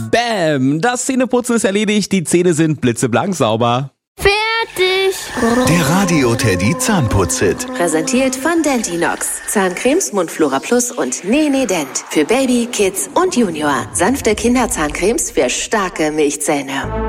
Bäm! Das Zähneputzen ist erledigt, die Zähne sind blitzeblank sauber. Fertig! Der Radio Teddy Zahnputz-Hit. Präsentiert von Dentinox. Zahncremes, Mundflora Plus und Nee Dent. Für Baby, Kids und Junior. Sanfte Kinderzahncremes für starke Milchzähne.